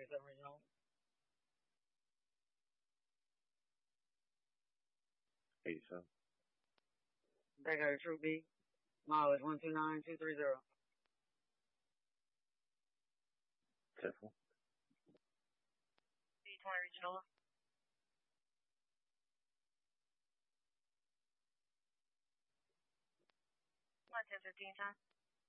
27 Regional. $87. Back out of Troop B. Mileage 129230. 10-4. B20 Regional. 1015 time.